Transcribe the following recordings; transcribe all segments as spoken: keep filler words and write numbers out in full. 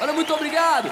Olha, muito obrigado.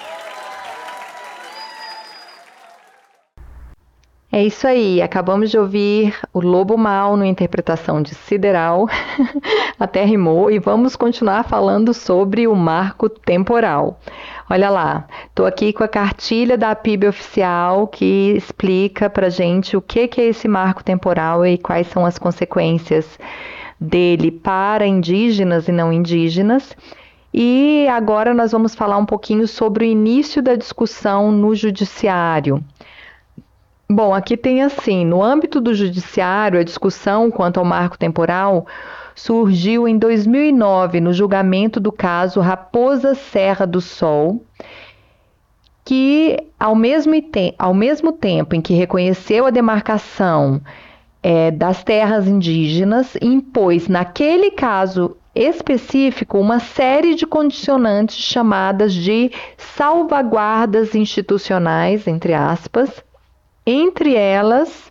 É isso aí, acabamos de ouvir o Lobo Mal na interpretação de Sideral, até rimou, e vamos continuar falando sobre o marco temporal. Olha lá, estou aqui com a cartilha da P I B oficial que explica pra gente o que, que é esse marco temporal e quais são as consequências dele para indígenas e não indígenas. E agora nós vamos falar um pouquinho sobre o início da discussão no judiciário. Bom, aqui tem assim, no âmbito do judiciário, a discussão quanto ao marco temporal surgiu em dois mil e nove, no julgamento do caso Raposa Serra do Sol, que ao mesmo, te- ao mesmo tempo em que reconheceu a demarcação é, das terras indígenas, impôs naquele caso específico uma série de condicionantes chamadas de salvaguardas institucionais, entre aspas, entre elas,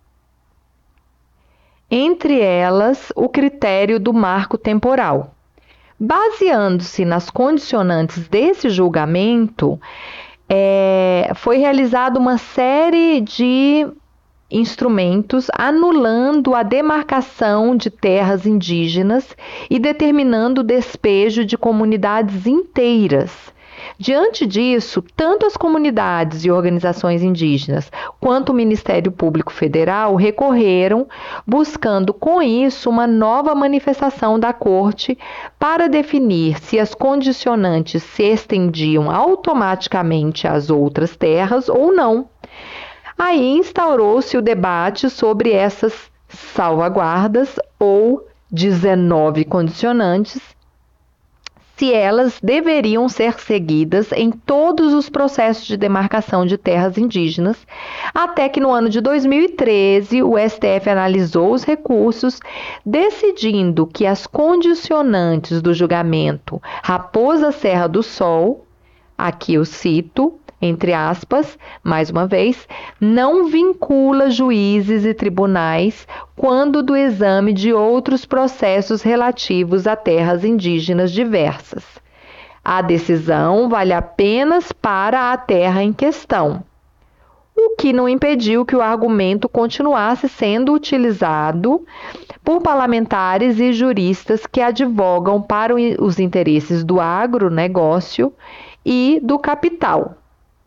entre elas o critério do marco temporal. Baseando-se nas condicionantes desse julgamento, é, foi realizada uma série de instrumentos anulando a demarcação de terras indígenas e determinando o despejo de comunidades inteiras. Diante disso, tanto as comunidades e organizações indígenas quanto o Ministério Público Federal recorreram, buscando com isso uma nova manifestação da Corte para definir se as condicionantes se estendiam automaticamente às outras terras ou não. Aí instaurou-se o debate sobre essas salvaguardas ou dezenove condicionantes, se elas deveriam ser seguidas em todos os processos de demarcação de terras indígenas, até que no ano de dois mil e treze o S T F analisou os recursos, decidindo que as condicionantes do julgamento Raposa Serra do Sol, aqui eu cito, entre aspas, mais uma vez, não vincula juízes e tribunais quando do exame de outros processos relativos a terras indígenas diversas. A decisão vale apenas para a terra em questão, o que não impediu que o argumento continuasse sendo utilizado por parlamentares e juristas que advogam para os interesses do agronegócio e do capital.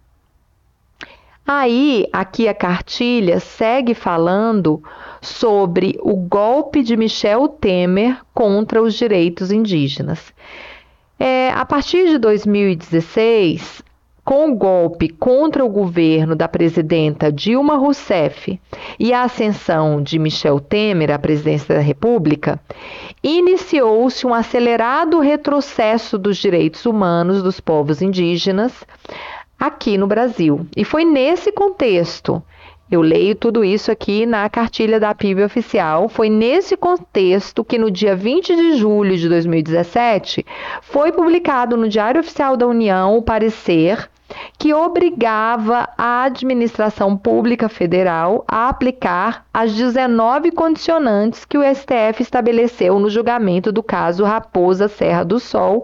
Aí, aqui a cartilha segue falando sobre o golpe de Michel Temer contra os direitos indígenas. É, a partir de dois mil e dezesseis, com o golpe contra o governo da presidenta Dilma Rousseff e a ascensão de Michel Temer à presidência da República, iniciou-se um acelerado retrocesso dos direitos humanos dos povos indígenas aqui no Brasil. E foi nesse contexto, eu leio tudo isso aqui na cartilha da P I B oficial, foi nesse contexto que no dia vinte de julho de dois mil e dezessete foi publicado no Diário Oficial da União o parecer que obrigava a administração pública federal a aplicar as dezenove condicionantes que o S T F estabeleceu no julgamento do caso Raposa Serra do Sol,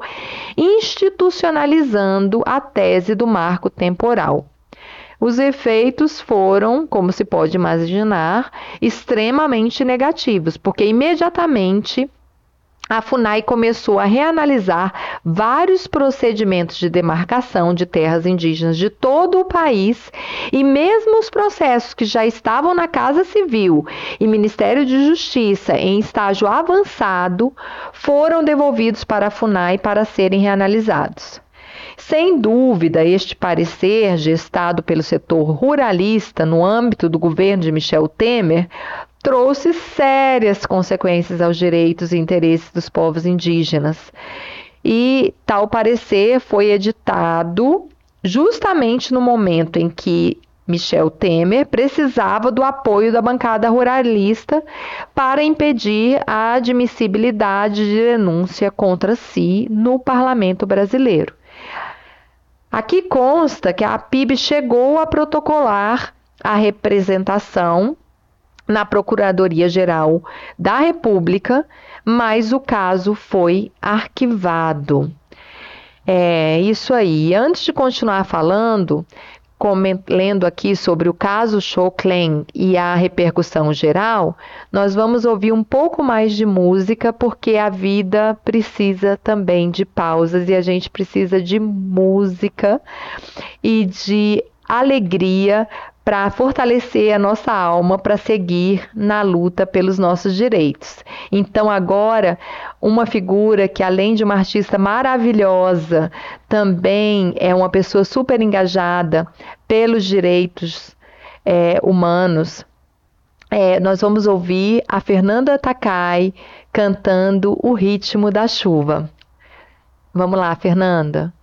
institucionalizando a tese do marco temporal. Os efeitos foram, como se pode imaginar, extremamente negativos, porque imediatamente a FUNAI começou a reanalisar vários procedimentos de demarcação de terras indígenas de todo o país e mesmo os processos que já estavam na Casa Civil e Ministério de Justiça em estágio avançado foram devolvidos para a FUNAI para serem reanalisados. Sem dúvida, este parecer, gestado pelo setor ruralista no âmbito do governo de Michel Temer, trouxe sérias consequências aos direitos e interesses dos povos indígenas. E tal parecer foi editado justamente no momento em que Michel Temer precisava do apoio da bancada ruralista para impedir a admissibilidade de denúncia contra si no parlamento brasileiro. Aqui consta que a P I B chegou a protocolar a representação na Procuradoria-Geral da República, mas o caso foi arquivado. É isso aí. Antes de continuar falando, comen- lendo aqui sobre o caso Choclen e a repercussão geral, nós vamos ouvir um pouco mais de música, porque a vida precisa também de pausas e a gente precisa de música e de alegria para fortalecer a nossa alma para seguir na luta pelos nossos direitos. Então, agora, uma figura que, além de uma artista maravilhosa, também é uma pessoa super engajada pelos direitos é, humanos. É, nós vamos ouvir a Fernanda Takai cantando O Ritmo da Chuva. Vamos lá, Fernanda.